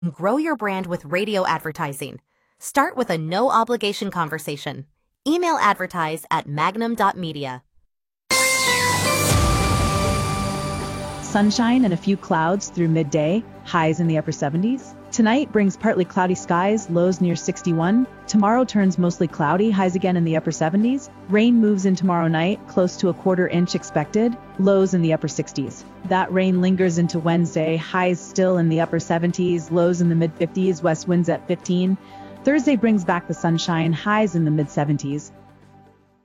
Grow your brand with radio advertising. Start with a no-obligation conversation. Email advertise@magnum.media. Sunshine and a few clouds through midday, highs in the upper 70s. Tonight brings partly cloudy skies, lows near 61. Tomorrow turns mostly cloudy, highs again in the upper 70s. Rain moves in tomorrow night, close to a quarter inch expected, lows in the upper 60s. That rain lingers into Wednesday, highs still in the upper 70s, lows in the mid 50s, west winds at 15. Thursday brings back the sunshine, highs in the mid 70s.